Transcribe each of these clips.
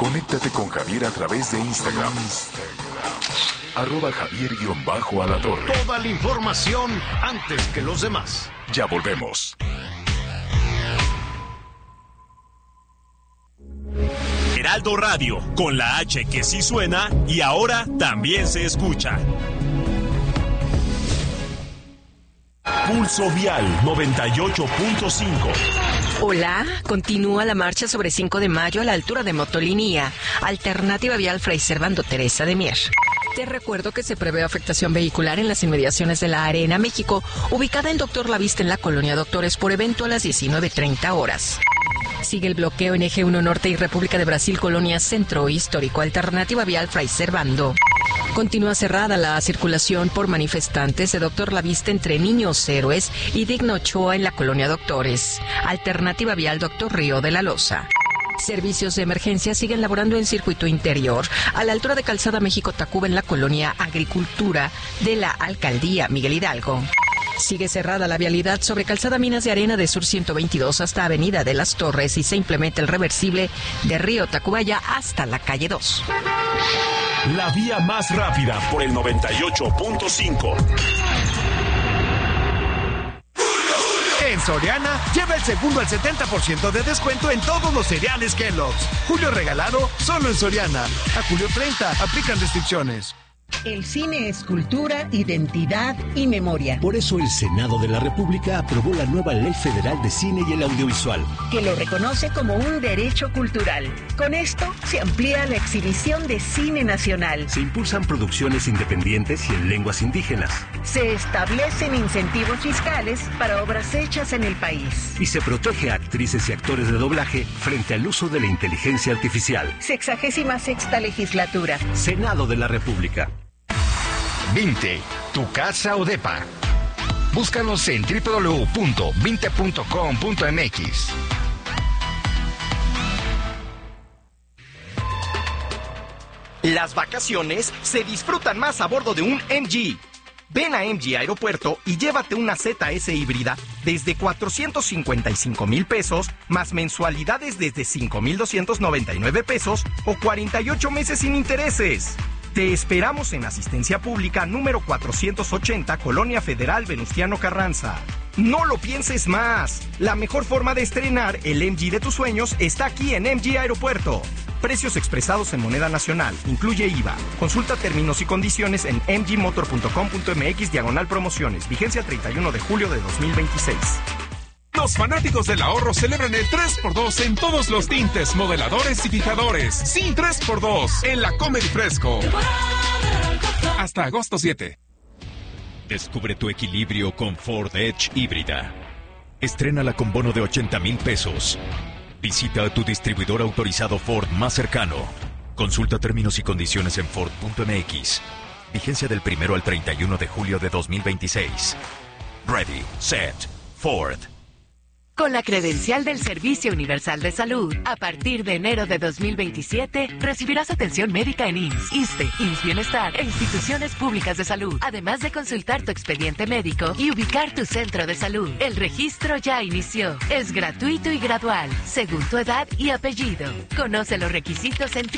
Conéctate con Javier a través de Instagram. @Javier_Alatorre. Toda la información antes que los demás. Ya volvemos. Heraldo Radio, con la H que sí suena y ahora también se escucha. Pulso Vial 98.5. Hola, continúa la marcha sobre 5 de mayo a la altura de Motolinía, alternativa vial Fray Servando Teresa de Mier. Te recuerdo que se prevé afectación vehicular en las inmediaciones de la Arena México, ubicada en Doctor Lavista en la colonia Doctores, por evento a las 19:30 horas. Sigue el bloqueo en Eje 1 Norte y República de Brasil, colonia Centro Histórico, alternativa vial Fray Servando. Continúa cerrada la circulación por manifestantes de Doctor Lavista entre Niños Héroes y Digno Ochoa en la colonia Doctores, alternativa vial Doctor Río de la Loza. Servicios de emergencia siguen laborando en circuito interior, a la altura de Calzada México-Tacuba en la colonia Agricultura de la Alcaldía Miguel Hidalgo. Sigue cerrada la vialidad sobre Calzada Minas de Arena de Sur 122 hasta Avenida de las Torres y se implementa el reversible de Río Tacubaya hasta la calle 2. La vía más rápida por el 98.5. En Soriana, lleva el segundo al 70% de descuento en todos los cereales Kellogg's. Julio regalado solo en Soriana. A julio 30, aplican restricciones. El cine es cultura, identidad y memoria. Por eso el Senado de la República aprobó la nueva Ley Federal de Cine y el Audiovisual, que lo reconoce como un derecho cultural. Con esto se amplía la exhibición de cine nacional. Se impulsan producciones independientes y en lenguas indígenas. Se establecen incentivos fiscales para obras hechas en el país. Y se protege a actrices y actores de doblaje frente al uso de la inteligencia artificial. 66ª legislatura. Senado de la República. Vinte, tu casa o depa. Búscanos en www.vinte.com.mx. Las vacaciones se disfrutan más a bordo de un MG. Ven a MG Aeropuerto y llévate una ZS híbrida desde 455,000 pesos, más mensualidades desde 5,299 pesos o 48 meses sin intereses. Te esperamos en Asistencia Pública número 480, Colonia Federal Venustiano Carranza. No lo pienses más. La mejor forma de estrenar el MG de tus sueños está aquí en MG Aeropuerto. Precios expresados en moneda nacional. Incluye IVA. Consulta términos y condiciones en mgmotor.com.mx/promociones. Vigencia 31 de julio de 2026. Los fanáticos del ahorro celebran el 3x2 en todos los tintes, modeladores y fijadores. Sí, 3x2 en la Comedy Fresco. Hasta agosto 7. Descubre tu equilibrio con Ford Edge híbrida. Estrénala con bono de 80,000 pesos. Visita a tu distribuidor autorizado Ford más cercano. Consulta términos y condiciones en Ford.mx. Vigencia del 1 al 31 de julio de 2026. Ready, set, Ford. Con la credencial del Servicio Universal de Salud, a partir de enero de 2027, recibirás atención médica en IMSS, ISSSTE, IMSS Bienestar e instituciones públicas de salud, además de consultar tu expediente médico y ubicar tu centro de salud. El registro ya inició. Es gratuito y gradual, según tu edad y apellido. Conoce los requisitos en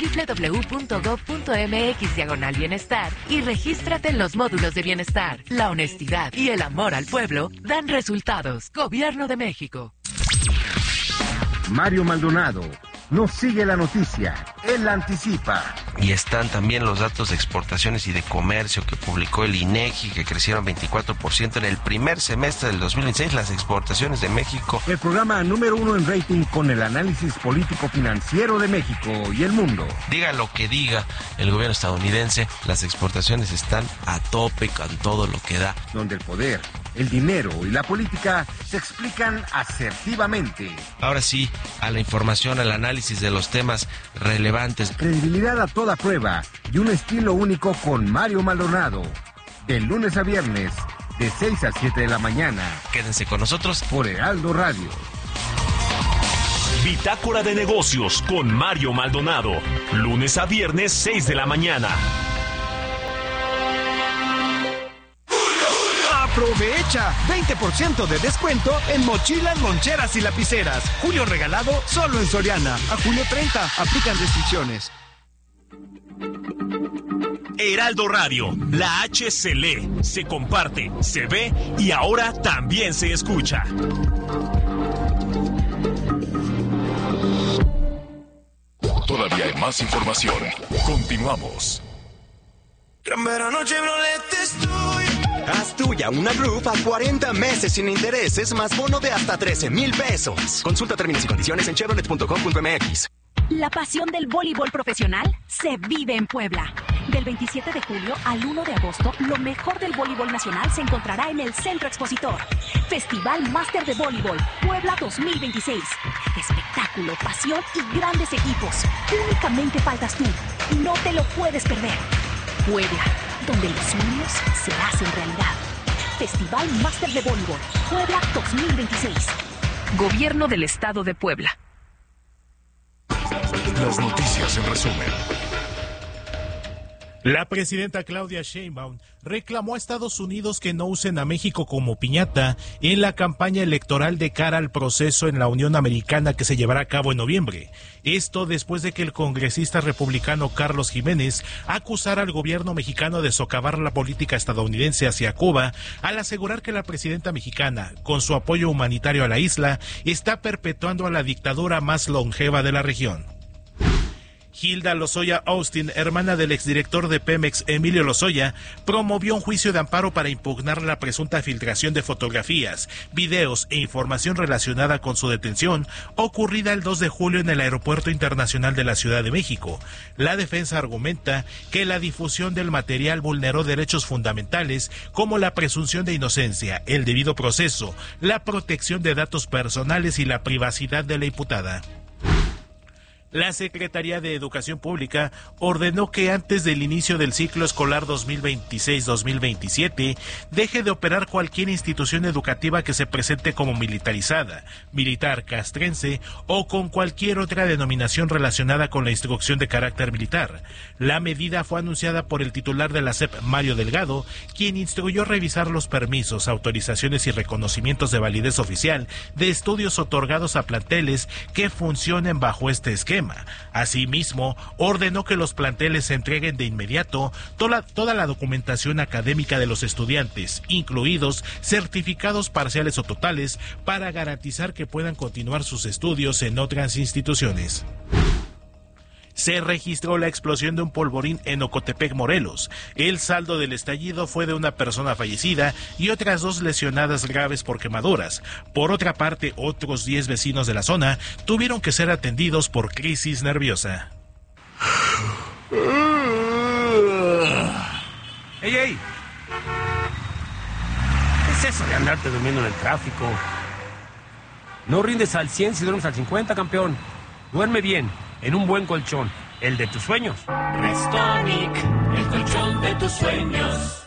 www.gov.mx/bienestar y regístrate en los módulos de bienestar. La honestidad y el amor al pueblo dan resultados. Gobierno de México. Mario Maldonado nos sigue la noticia, él la anticipa. Y están también los datos de exportaciones y de comercio que publicó el INEGI, que crecieron 24% en el primer semestre del 2026, las exportaciones de México. El programa número 1 en rating con el análisis político-financiero de México y el mundo. Diga lo que diga el gobierno estadounidense, las exportaciones están a tope con todo lo que da. Donde el poder, el dinero y la política se explican asertivamente. Ahora sí, a la información, al análisis de los temas relevantes. Credibilidad a toda prueba y un estilo único con Mario Maldonado. De lunes a viernes, de 6 a 7 de la mañana. Quédense con nosotros por Heraldo Radio. Bitácora de Negocios con Mario Maldonado. Lunes a viernes, 6 de la mañana. Aprovecha 20% de descuento en mochilas, loncheras y lapiceras. Julio regalado solo en Soriana. A julio 30, aplican restricciones. Heraldo Radio, la H se lee, se comparte, se ve y ahora también se escucha. Todavía hay más información. Continuamos. Haz tuya una Roof a 40 meses sin intereses más bono de hasta 13,000 pesos. Consulta términos y condiciones en chevrolet.com.mx. La pasión del voleibol profesional se vive en Puebla. Del 27 de julio al 1 de agosto, lo mejor del voleibol nacional se encontrará en el Centro Expositor. Festival Máster de Voleibol Puebla 2026. Espectáculo, pasión y grandes equipos. Únicamente faltas tú. No te lo puedes perder. Puebla, donde los sueños se hacen realidad. Festival Máster de Voleibol Puebla 2026. Gobierno del Estado de Puebla. Las noticias en resumen. La presidenta Claudia Sheinbaum reclamó a Estados Unidos que no usen a México como piñata en la campaña electoral de cara al proceso en la Unión Americana que se llevará a cabo en noviembre. Esto después de que el congresista republicano Carlos Jiménez acusara al gobierno mexicano de socavar la política estadounidense hacia Cuba al asegurar que la presidenta mexicana, con su apoyo humanitario a la isla, está perpetuando a la dictadura más longeva de la región. Hilda Lozoya Austin, hermana del exdirector de Pemex, Emilio Lozoya, promovió un juicio de amparo para impugnar la presunta filtración de fotografías, videos e información relacionada con su detención, ocurrida el 2 de julio en el Aeropuerto Internacional de la Ciudad de México. La defensa argumenta que la difusión del material vulneró derechos fundamentales como la presunción de inocencia, el debido proceso, la protección de datos personales y la privacidad de la imputada. La Secretaría de Educación Pública ordenó que antes del inicio del ciclo escolar 2026-2027 deje de operar cualquier institución educativa que se presente como militarizada, militar, castrense o con cualquier otra denominación relacionada con la instrucción de carácter militar. La medida fue anunciada por el titular de la SEP, Mario Delgado, quien instruyó revisar los permisos, autorizaciones y reconocimientos de validez oficial de estudios otorgados a planteles que funcionen bajo este esquema. Asimismo, ordenó que los planteles entreguen de inmediato toda la documentación académica de los estudiantes, incluidos certificados parciales o totales, para garantizar que puedan continuar sus estudios en otras instituciones. Se registró la explosión de un polvorín en Ocotepec, Morelos. El saldo del estallido fue de una persona fallecida y otras 2 lesionadas graves por quemaduras. Por otra parte, otros 10 vecinos de la zona tuvieron que ser atendidos por crisis nerviosa. ¡Ey, ey! ¿Qué es eso de andarte durmiendo en el tráfico? No rindes al 100 si duermes al 50, campeón. Duerme bien, en un buen colchón, el de tus sueños. Restonic, el colchón de tus sueños.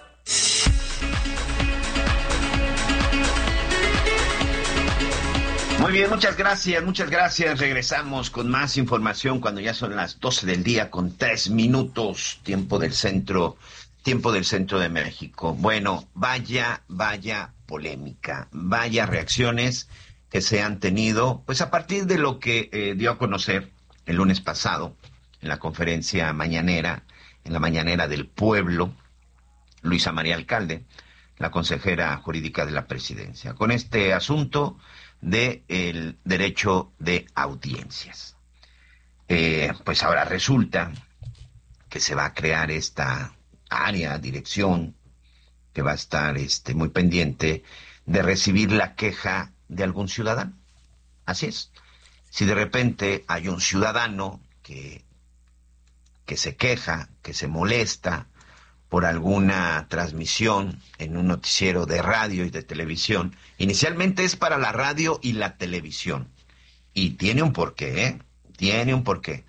Muy bien, muchas gracias. Regresamos con más información cuando ya son las 12 del día con 3 minutos, tiempo del centro de México. Bueno, vaya polémica, vaya reacciones que se han tenido, pues a partir de lo que dio a conocer el lunes pasado en la conferencia mañanera, en la mañanera del pueblo, Luisa María Alcalde, la consejera jurídica de la presidencia, con este asunto del derecho de audiencias. Pues ahora resulta que se va a crear esta área, dirección, que va a estar muy pendiente de recibir la queja de algún ciudadano. Así es. Si de repente hay un ciudadano que se queja, que se molesta por alguna transmisión en un noticiero de radio y de televisión, inicialmente es para la radio y la televisión. Y tiene un porqué, ¿eh? Tiene un porqué.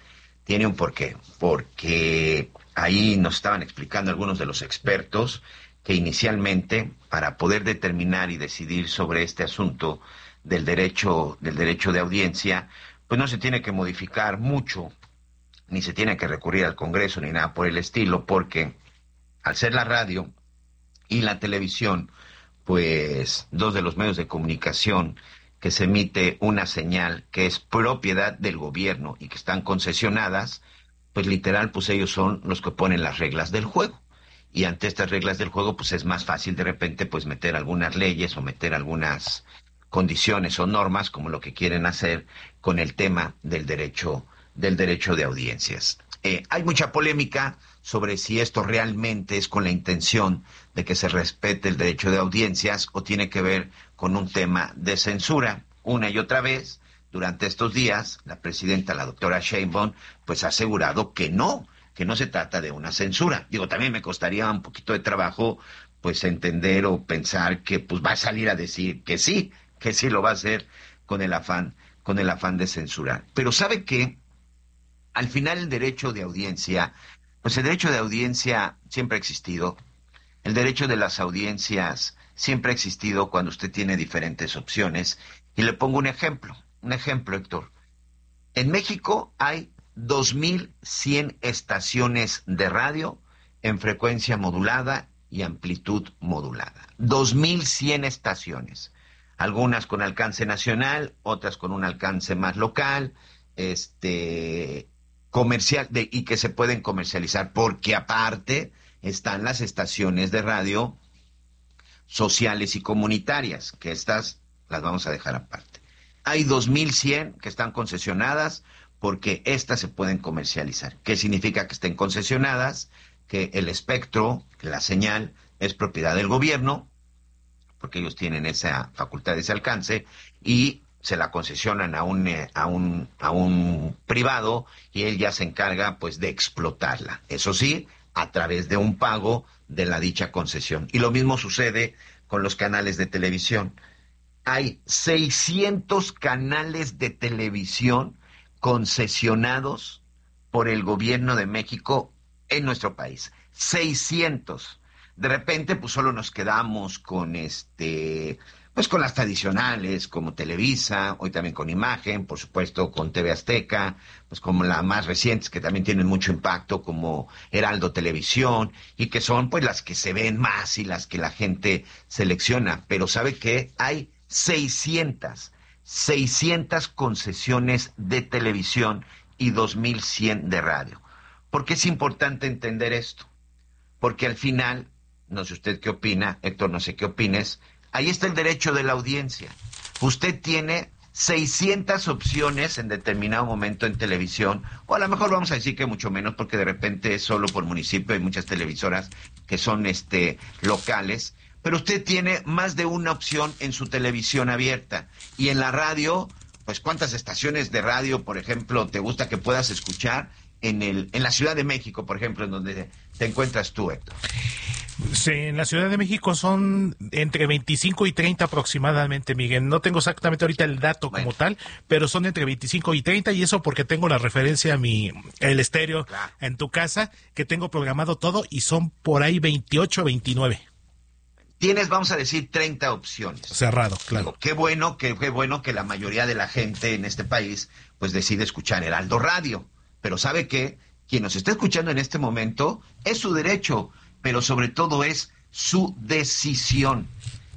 Porque ahí nos estaban explicando algunos de los expertos que inicialmente, para poder determinar y decidir sobre este asunto del derecho de audiencia, pues no se tiene que modificar mucho, ni se tiene que recurrir al Congreso, ni nada por el estilo, porque al ser la radio y la televisión, pues, dos de los medios de comunicación que se emite una señal que es propiedad del gobierno y que están concesionadas, pues literal, pues ellos son los que ponen las reglas del juego. Y ante estas reglas del juego, pues es más fácil de repente, pues meter algunas leyes o meter algunas condiciones o normas, como lo que quieren hacer con el tema del derecho de audiencias. Hay mucha polémica sobre si esto realmente es con la intención de que se respete el derecho de audiencias o tiene que ver con un tema de censura. Una y otra vez, durante estos días, la presidenta, la doctora Sheinbaum, pues ha asegurado que no se trata de una censura. Digo, también me costaría un poquito de trabajo, pues entender o pensar que pues va a salir a decir que sí lo va a hacer con el afán de censurar. Pero ¿sabe qué? Al final el derecho de audiencia, pues el derecho de audiencia siempre ha existido. El derecho de las audiencias siempre ha existido cuando usted tiene diferentes opciones. Y le pongo un ejemplo, Héctor. En México hay 2,100 estaciones de radio en frecuencia modulada y amplitud modulada. 2,100 estaciones. Algunas con alcance nacional, otras con un alcance más local, comercial, y que se pueden comercializar, porque aparte están las estaciones de radio sociales y comunitarias, que estas las vamos a dejar aparte. Hay 2,100 que están concesionadas porque estas se pueden comercializar. ¿Qué significa que estén concesionadas? Que el espectro, que la señal, es propiedad del gobierno, porque ellos tienen esa facultad, ese alcance, y se la concesionan a un privado y él ya se encarga pues de explotarla. Eso sí, a través de un pago de la dicha concesión. Y lo mismo sucede con los canales de televisión. Hay 600 canales de televisión concesionados por el gobierno de México en nuestro país. 600. De repente, pues solo nos quedamos con pues con las tradicionales, como Televisa, hoy también con Imagen, por supuesto con TV Azteca, pues como las más recientes que también tienen mucho impacto, como Heraldo Televisión, y que son pues las que se ven más y las que la gente selecciona. Pero ¿sabe qué? Hay 600 concesiones de televisión y 2,100 de radio. ¿Por qué es importante entender esto? Porque al final, no sé usted qué opina, Héctor, no sé qué opines, ahí está el derecho de la audiencia. Usted tiene 600 opciones en determinado momento en televisión, o a lo mejor vamos a decir que mucho menos, porque de repente es solo por municipio, hay muchas televisoras que son locales, pero usted tiene más de una opción en su televisión abierta. Y en la radio, pues ¿cuántas estaciones de radio, por ejemplo, te gusta que puedas escuchar en la Ciudad de México, por ejemplo, en donde te encuentras tú, Héctor? Sí, en la Ciudad de México son entre 25 y 30 aproximadamente, Miguel. No tengo exactamente ahorita el dato como tal, pero son entre 25 y 30, y eso porque tengo la referencia a el estéreo en tu casa, que tengo programado todo, y son por ahí 28 o 29. Tienes, vamos a decir, 30 opciones. Cerrado, claro. Qué bueno que la mayoría de la gente en este país pues decide escuchar Heraldo Radio. Pero ¿sabe qué? Quien nos está escuchando en este momento es su derecho, pero sobre todo es su decisión.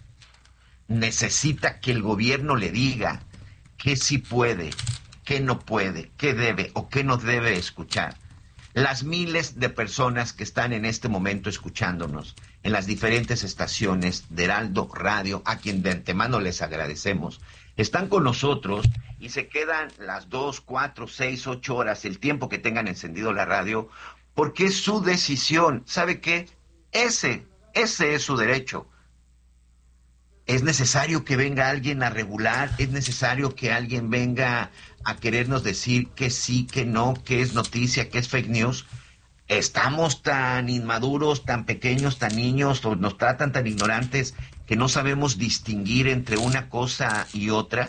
Necesita que el gobierno le diga qué sí puede, qué no puede, qué debe o qué no debe escuchar. Las miles de personas que están en este momento escuchándonos en las diferentes estaciones de Heraldo Radio, a quien de antemano les agradecemos, están con nosotros y se quedan las 2, 4, 6, 8 horas, el tiempo que tengan encendido la radio, porque es su decisión. ¿Sabe qué? Ese es su derecho. ¿Es necesario que venga alguien a regular? ¿Es necesario que alguien venga a querernos decir que sí, que no, que es noticia, que es fake news? Estamos tan inmaduros, tan pequeños, tan niños, o nos tratan tan ignorantes que no sabemos distinguir entre una cosa y otra.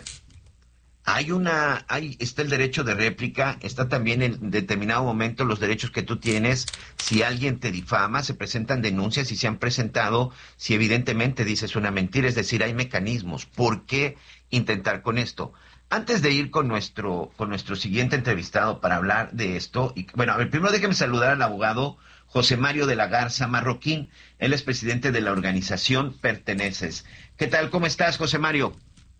Está el derecho de réplica, está también en determinado momento los derechos que tú tienes. Si alguien te difama, se presentan denuncias y se han presentado si evidentemente dices una mentira, es decir, hay mecanismos. ¿Por qué intentar con esto? Antes de ir con nuestro siguiente entrevistado para hablar de esto, y bueno, a ver, primero déjeme saludar al abogado José Mario de la Garza Marroquín. Él es presidente de la organización Perteneces. ¿Qué tal? ¿Cómo estás, José Mario?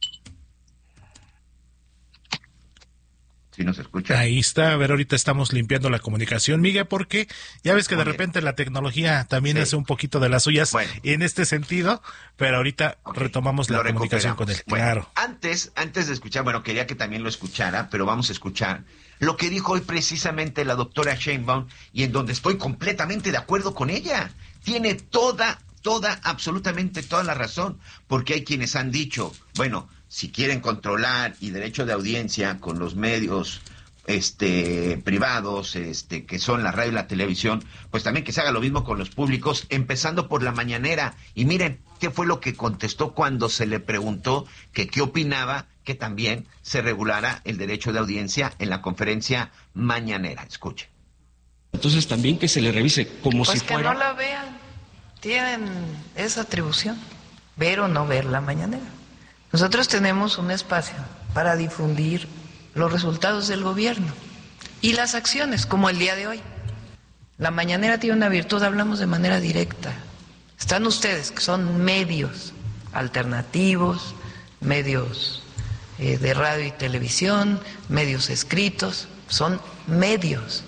¿Sí nos escucha? Ahí está, a ver, ahorita estamos limpiando la comunicación, Miguel, porque ya ves que de repente la tecnología también hace un poquito de las suyas en este sentido, pero ahorita retomamos la comunicación con él. Bueno, claro. Antes de escuchar, quería que también lo escuchara, pero vamos a escuchar lo que dijo hoy precisamente la doctora Sheinbaum, y en donde estoy completamente de acuerdo con ella. Tiene absolutamente toda la razón, porque hay quienes han dicho, bueno, si quieren controlar y derecho de audiencia con los medios privados, que son la radio y la televisión, pues también que se haga lo mismo con los públicos, empezando por la mañanera. Y miren qué fue lo que contestó cuando se le preguntó que qué opinaba que también se regulara el derecho de audiencia en la conferencia mañanera. Escuche. Entonces también que se le revise como si fuera... Pues que no la vean, tienen esa atribución, ver o no ver la mañanera. Nosotros tenemos un espacio para difundir los resultados del gobierno y las acciones, como el día de hoy. La mañanera tiene una virtud, hablamos de manera directa. Están ustedes, que son medios alternativos, medios de radio y televisión, medios escritos, son medios.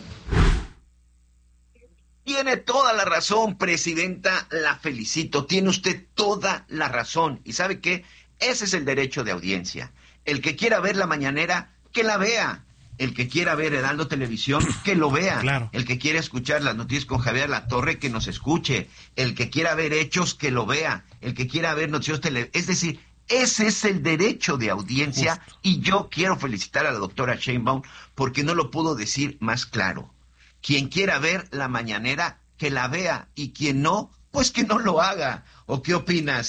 Tiene toda la razón, presidenta, la felicito. Tiene usted toda la razón. ¿Y sabe qué? Ese es el derecho de audiencia. El que quiera ver la mañanera, que la vea. El que quiera ver Heraldo Televisión, que lo vea. Claro. El que quiera escuchar las noticias con Javier Latorre, que nos escuche. El que quiera ver Hechos, que lo vea. El que quiera ver noticias es decir, ese es el derecho de audiencia. Justo. Y yo quiero felicitar a la doctora Sheinbaum porque no lo pudo decir más claro. Quien quiera ver la mañanera, que la vea. Y quien no, pues que no lo haga. ¿O qué opinas,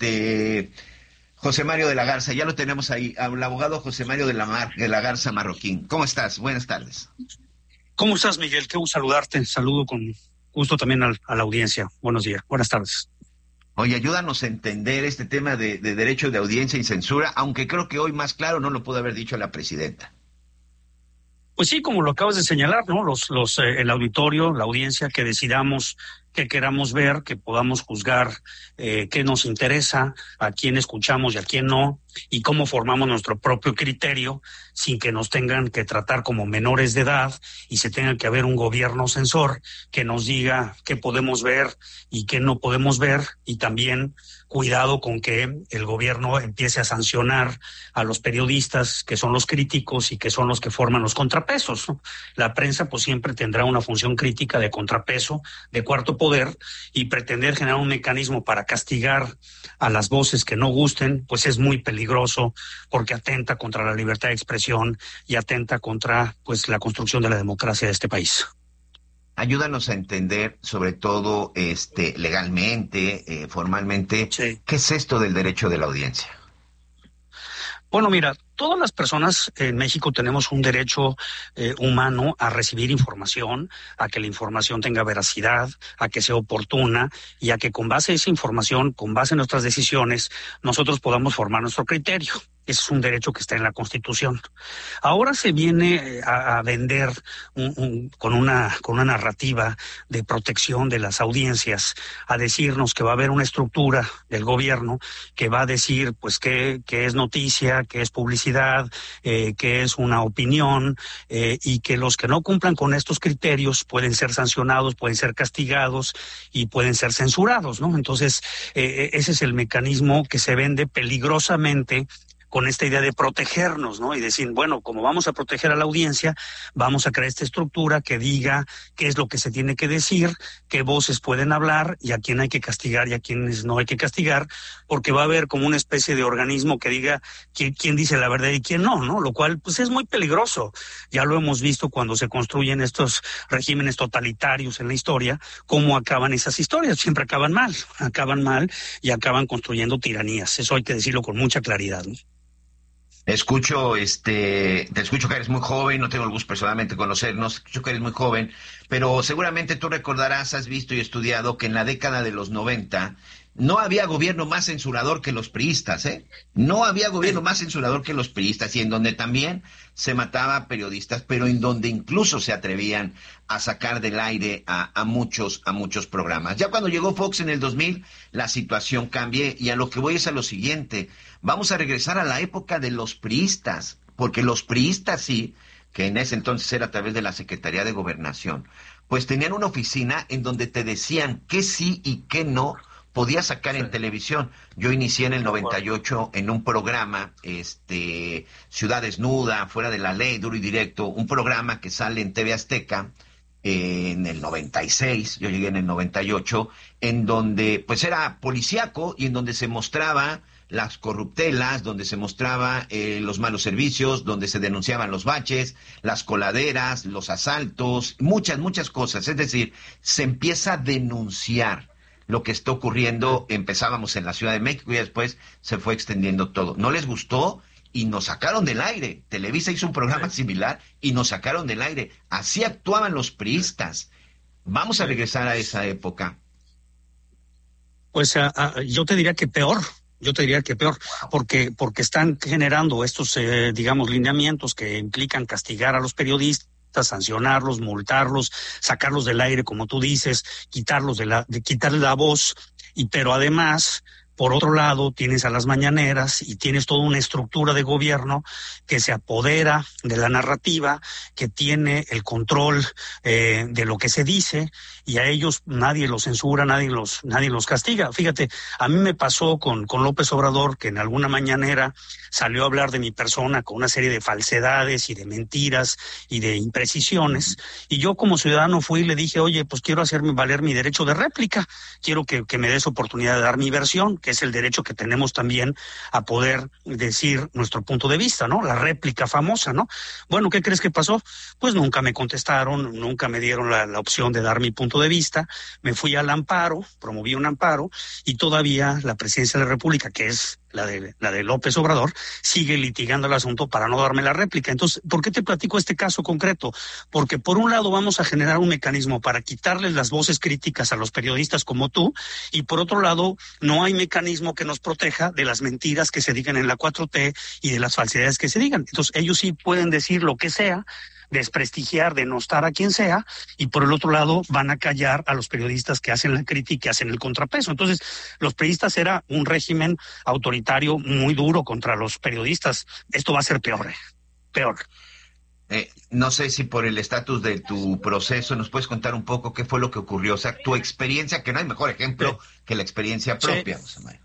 José Mario de la Garza? Ya lo tenemos ahí, al abogado José Mario de la Garza Marroquín. ¿Cómo estás? Buenas tardes. ¿Cómo estás, Miguel? Qué gusto saludarte. Saludo con gusto también a la audiencia. Buenos días, buenas tardes. Oye, ayúdanos a entender este tema de derecho de audiencia y censura, aunque creo que hoy más claro no lo pudo haber dicho la presidenta. Pues sí, como lo acabas de señalar, ¿no? El auditorio, la audiencia, que decidamos qué queramos ver, que podamos juzgar qué nos interesa, a quién escuchamos y a quién no, y cómo formamos nuestro propio criterio sin que nos tengan que tratar como menores de edad y se tenga que haber un gobierno censor que nos diga qué podemos ver y qué no podemos ver, y también cuidado con que el gobierno empiece a sancionar a los periodistas, que son los críticos y que son los que forman los contrapesos, ¿no? La prensa pues siempre tendrá una función crítica de contrapeso, de cuarto poder, y pretender generar un mecanismo para castigar a las voces que no gusten, pues es muy peligroso, porque atenta contra la libertad de expresión y atenta contra pues la construcción de la democracia de este país. Ayúdanos a entender, sobre todo legalmente, formalmente, sí, ¿qué es esto del derecho de la audiencia? Bueno, mira, todas las personas en México tenemos un derecho humano a recibir información, a que la información tenga veracidad, a que sea oportuna y a que con base a esa información, con base en nuestras decisiones, nosotros podamos formar nuestro criterio. Ese es un derecho que está en la Constitución. Ahora se viene a vender con una narrativa de protección de las audiencias, a decirnos que va a haber una estructura del gobierno que va a decir pues qué es noticia, qué es publicidad, qué es una opinión, y que los que no cumplan con estos criterios pueden ser sancionados, pueden ser castigados y pueden ser censurados, ¿no? Entonces, ese es el mecanismo que se vende peligrosamente con esta idea de protegernos, ¿no? Y decir, bueno, como vamos a proteger a la audiencia, vamos a crear esta estructura que diga qué es lo que se tiene que decir, qué voces pueden hablar y a quién hay que castigar y a quiénes no hay que castigar, porque va a haber como una especie de organismo que diga quién dice la verdad y quién no, ¿no? Lo cual, pues, es muy peligroso. Ya lo hemos visto cuando se construyen estos regímenes totalitarios en la historia, cómo acaban esas historias. Siempre acaban mal y acaban construyendo tiranías. Eso hay que decirlo con mucha claridad, ¿no? Te escucho que eres muy joven, no tengo el gusto personalmente de conocernos, escucho que eres muy joven, pero seguramente tú recordarás, has visto y estudiado que en la década de los 90 no había gobierno más censurador que los priistas, ¿eh? No había gobierno más censurador que los priistas, y en donde también se mataba a periodistas, pero en donde incluso se atrevían a sacar del aire a muchos programas. Ya cuando llegó Fox en el 2000, la situación cambió, y a lo que voy es a lo siguiente: vamos a regresar a la época de los priistas, porque los priistas sí, que en ese entonces era a través de la Secretaría de Gobernación, pues tenían una oficina en donde te decían qué sí y qué no podía sacar en televisión. Yo inicié en el 98 en un programa, Ciudad Desnuda, Fuera de la Ley, Duro y Directo, un programa que sale en TV Azteca en el 96, yo llegué en el 98, en donde pues era policíaco y en donde se mostraba las corruptelas, donde se mostraba los malos servicios, donde se denunciaban los baches, las coladeras, los asaltos, muchas cosas. Es decir, se empieza a denunciar lo que está ocurriendo. Empezábamos en la Ciudad de México y después se fue extendiendo todo. No les gustó y nos sacaron del aire. Televisa hizo un programa similar y nos sacaron del aire. Así actuaban los priistas. Vamos a regresar a esa época. Pues yo te diría que peor. Porque están generando estos, lineamientos que implican castigar a los periodistas, sancionarlos, multarlos, sacarlos del aire, como tú dices, quitarles la voz, pero además, por otro lado, tienes a las mañaneras y tienes toda una estructura de gobierno que se apodera de la narrativa, que tiene el control de lo que se dice, y a ellos nadie los censura, nadie los castiga. Fíjate, a mí me pasó con López Obrador, que en alguna mañanera salió a hablar de mi persona con una serie de falsedades y de mentiras y de imprecisiones, y yo como ciudadano fui y le dije: oye, pues quiero hacerme valer mi derecho de réplica, quiero que me des oportunidad de dar mi versión, que es el derecho que tenemos también a poder decir nuestro punto de vista, ¿no? La réplica famosa, ¿no? Bueno, ¿qué crees que pasó? Pues nunca me contestaron, nunca me dieron la opción de dar mi punto de vista. Me fui al amparo, promoví un amparo, y todavía la Presidencia de la República, que es la de López Obrador, sigue litigando el asunto para no darme la réplica. Entonces, ¿por qué te platico este caso concreto? Porque por un lado vamos a generar un mecanismo para quitarles las voces críticas a los periodistas como tú, y por otro lado no hay mecanismo que nos proteja de las mentiras que se digan en la 4T y de las falsedades que se digan. Entonces, ellos sí pueden decir lo que sea, desprestigiar, denostar a quien sea, y por el otro lado van a callar a los periodistas que hacen la crítica y que hacen el contrapeso. Entonces, los periodistas era un régimen autoritario muy duro contra los periodistas. Esto va a ser peor. No sé si por el estatus de tu proceso nos puedes contar un poco qué fue lo que ocurrió, o sea, tu experiencia, que no hay mejor ejemplo que la experiencia propia, José María.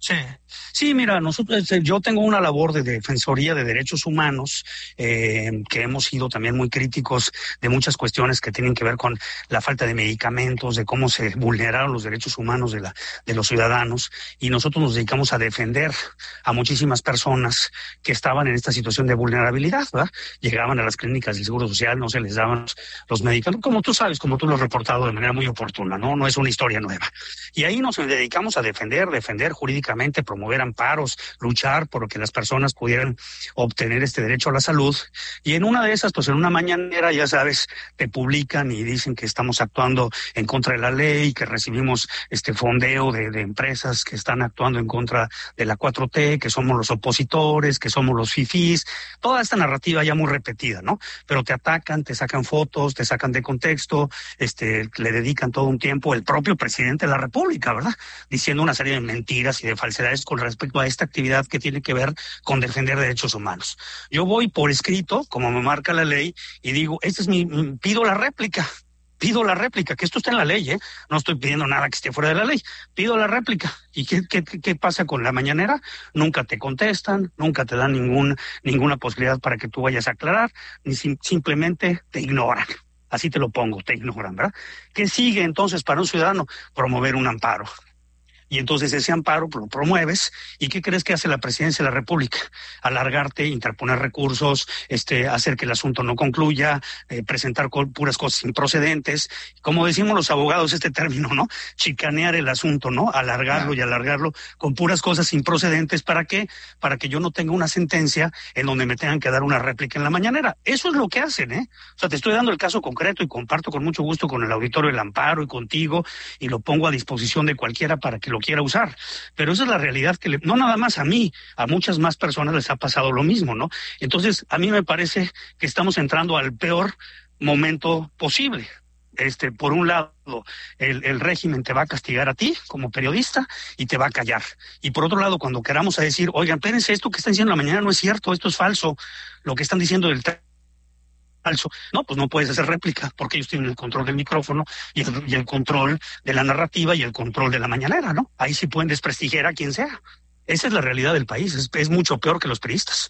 Sí, mira, yo tengo una labor de defensoría de derechos humanos, que hemos sido también muy críticos de muchas cuestiones que tienen que ver con la falta de medicamentos, de cómo se vulneraron los derechos humanos de los ciudadanos, y nosotros nos dedicamos a defender a muchísimas personas que estaban en esta situación de vulnerabilidad, ¿verdad? Llegaban a las clínicas del Seguro Social, no se les daban los medicamentos, como tú sabes, como tú lo has reportado de manera muy oportuna, no es una historia nueva. Y ahí nos dedicamos a defender jurídicamente, promover amparos, luchar por que las personas pudieran obtener este derecho a la salud. Y en una de esas, pues en una mañanera, ya sabes, te publican y dicen que estamos actuando en contra de la ley, que recibimos fondeo de empresas que están actuando en contra de la 4T, que somos los opositores, que somos los fifís, toda esta narrativa ya muy repetida, ¿no? Pero te atacan, te sacan fotos, te sacan de contexto, le dedican todo un tiempo el propio presidente de la República, ¿verdad? Diciendo una serie de mentiras y de falsedades con respecto a esta actividad que tiene que ver con defender derechos humanos. Yo voy por escrito, como me marca la ley, y digo, pido la réplica, que esto está en la ley, no estoy pidiendo nada que esté fuera de la ley, pido la réplica. ¿Y qué pasa con la mañanera? Nunca te contestan, nunca te dan ninguna posibilidad para que tú vayas a aclarar, ni simplemente te ignoran. Así te lo pongo, te ignoran, ¿verdad? ¿Qué sigue entonces para un ciudadano? Promover un amparo. Y entonces ese amparo lo promueves, ¿y qué crees que hace la Presidencia de la República? Alargarte, interponer recursos, hacer que el asunto no concluya, presentar puras cosas improcedentes, como decimos los abogados este término, ¿no? Chicanear el asunto, ¿no? Alargarlo y alargarlo con puras cosas improcedentes. ¿Para qué? Para que yo no tenga una sentencia en donde me tengan que dar una réplica en la mañanera. Eso es lo que hacen, O sea, te estoy dando el caso concreto y comparto con mucho gusto con el auditorio el amparo y contigo, y lo pongo a disposición de cualquiera para que lo lo quiera usar. Pero esa es la realidad que no nada más a mí, a muchas más personas les ha pasado lo mismo, ¿no? Entonces, a mí me parece que estamos entrando al peor momento posible. Por un lado, el régimen te va a castigar a ti como periodista y te va a callar. Y por otro lado, cuando queramos a decir, oigan, espérense, esto que están diciendo en la mañana no es cierto, esto es falso, lo que están diciendo del falso. No, pues no puedes hacer réplica porque ellos tienen el control del micrófono y el control de la narrativa y el control de la mañanera, ¿no? Ahí sí pueden desprestigiar a quien sea. Esa es la realidad del país, es mucho peor que los periodistas.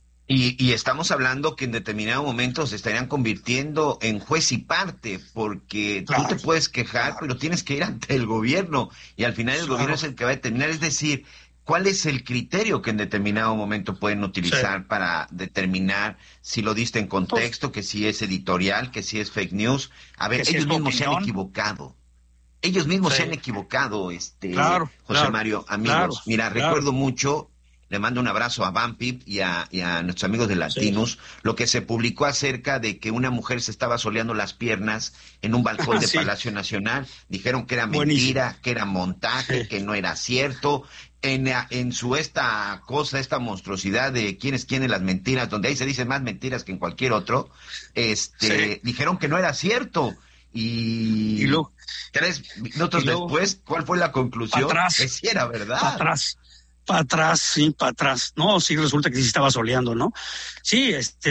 Y estamos hablando que en determinado momento se estarían convirtiendo en juez y parte, porque tú te puedes quejar, pero tienes que ir ante el gobierno, y al final el gobierno es el que va a determinar, es decir, ¿cuál es el criterio que en determinado momento pueden utilizar para determinar si lo diste en contexto, que si es editorial, que si es fake news? A ver, ellos mismos se han equivocado. Ellos mismos se han equivocado, José Mario, amigos. Mira, recuerdo mucho, le mando un abrazo a Vampip y a nuestros amigos de Latinos, lo que se publicó acerca de que una mujer se estaba soleando las piernas en un balcón de Palacio Nacional. Dijeron que era mentira, que era montaje, que no era cierto. En su esta monstruosidad de quién es quién en las mentiras, donde ahí se dicen más mentiras que en cualquier otro, dijeron que no era cierto. Y luego, 3 minutos después, ¿cuál fue la conclusión? Que sí era verdad. Para atrás. No, sí, resulta que sí estaba soleando, ¿no? Sí,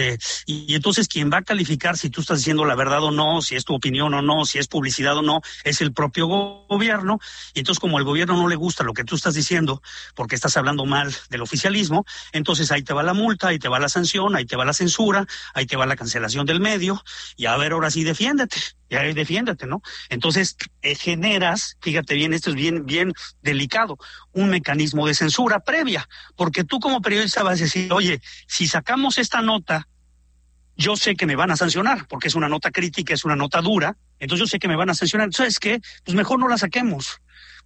y entonces quien va a calificar si tú estás diciendo la verdad o no, si es tu opinión o no, si es publicidad o no, es el propio gobierno. Y entonces, como al gobierno no le gusta lo que tú estás diciendo, porque estás hablando mal del oficialismo, entonces ahí te va la multa, ahí te va la sanción, ahí te va la censura, ahí te va la cancelación del medio, y a ver, ahora sí, defiéndete, ¿no? Entonces, generas, fíjate bien, esto es bien delicado, un mecanismo de censura previa, porque tú como periodista vas a decir, oye, si sacamos esta nota, yo sé que me van a sancionar, porque es una nota crítica, es una nota dura, entonces yo sé que me van a sancionar. ¿Sabes qué? Pues mejor no la saquemos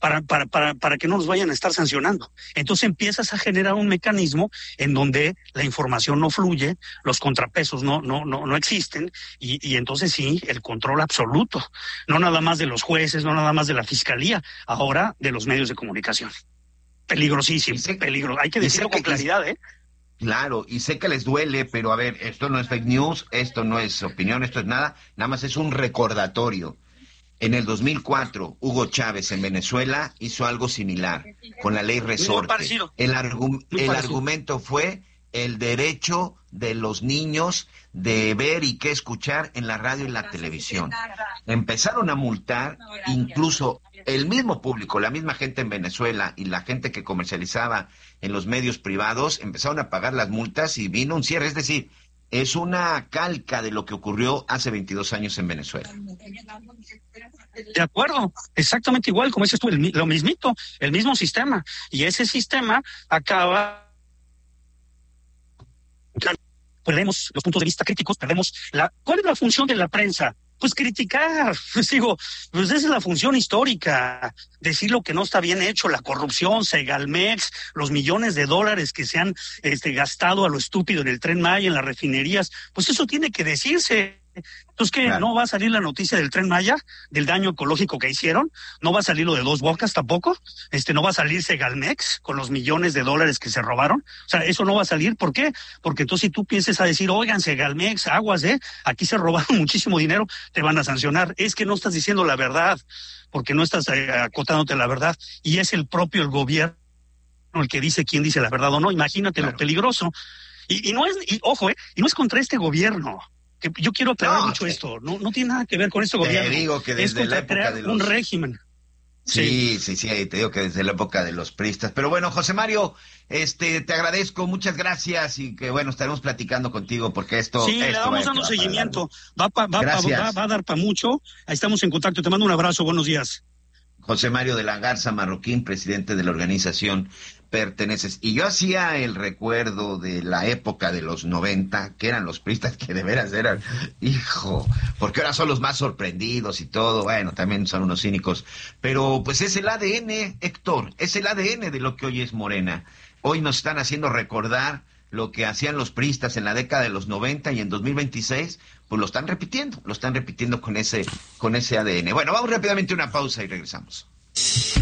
para que no nos vayan a estar sancionando. Entonces empiezas a generar un mecanismo en donde la información no fluye, los contrapesos no existen, y entonces sí, el control absoluto, no nada más de los jueces, no nada más de la fiscalía, ahora de los medios de comunicación. Peligrosísimo, hay que decirlo con claridad, Claro, y sé que les duele, pero a ver, esto no es fake news, esto no es opinión, esto es nada más es un recordatorio. En el 2004, Hugo Chávez en Venezuela hizo algo similar con la ley Resorte. El argumento fue el derecho de los niños de ver y qué escuchar en la radio y la televisión. Empezaron a multar, incluso el mismo público, la misma gente en Venezuela y la gente que comercializaba en los medios privados, empezaron a pagar las multas y vino un cierre. Es decir, es una calca de lo que ocurrió hace 22 años en Venezuela. De acuerdo, exactamente igual, como dices tú, lo mismito, el mismo sistema. Y ese sistema acaba... Perdemos los puntos de vista críticos, perdemos ¿cuál es la función de la prensa? Pues criticar, pues esa es la función histórica, decir lo que no está bien hecho, la corrupción, Segalmex, los millones de dólares que se han gastado a lo estúpido en el Tren Maya, en las refinerías, pues eso tiene que decirse. Entonces, ¿qué? Claro. ¿No va a salir la noticia del Tren Maya, del daño ecológico que hicieron? ¿No va a salir lo de Dos Bocas tampoco? ¿No va a salir Segalmex con los millones de dólares que se robaron? O sea, eso no va a salir. ¿Por qué? Porque entonces si tú piensas a decir, oigan, Segalmex, aguas, aquí se robaron muchísimo dinero, te van a sancionar. Es que no estás diciendo la verdad, porque no estás acotándote la verdad. Y es el gobierno el que dice quién dice la verdad o no. Imagínate lo peligroso. Y no es contra este gobierno. Que yo quiero aclarar mucho esto, no tiene nada que ver con este gobierno. Te digo que desde la época de un régimen. Sí, te digo que desde la época de los priistas. Pero bueno, José Mario, te agradezco, muchas gracias, y que bueno, estaremos platicando contigo porque esto... Sí, le vamos dando seguimiento, va a dar para mucho, ahí estamos en contacto, te mando un abrazo, buenos días. José Mario de la Garza Marroquín, presidente de la organización Perteneces. Y yo hacía el recuerdo de la época de los 90, que eran los priistas que de veras eran, porque ahora son los más sorprendidos y todo, bueno, también son unos cínicos, pero pues es el ADN, Héctor, es el ADN de lo que hoy es Morena. Hoy nos están haciendo recordar lo que hacían los priistas en la década de los 90 y en 2026, pues lo están repitiendo con ese ADN. Bueno, vamos rápidamente a una pausa y regresamos.